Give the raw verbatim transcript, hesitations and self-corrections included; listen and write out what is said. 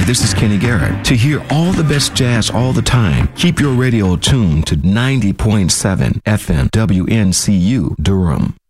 Hi, this is Kenny Garrett. To hear all the best jazz all the time, keep your radio tuned to ninety point seven F M W N C U Durham.